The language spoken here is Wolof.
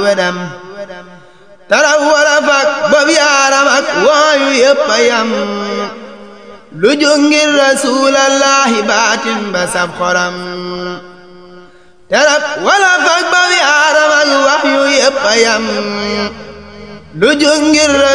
wedam taraw wala fak bob yaaram ak waayu yépp a yam lu jóg ngir rasuulallahi baatin ba sab xoram tarab wala fak bob yaaram ak waayu yépp a yam lu jóg ngir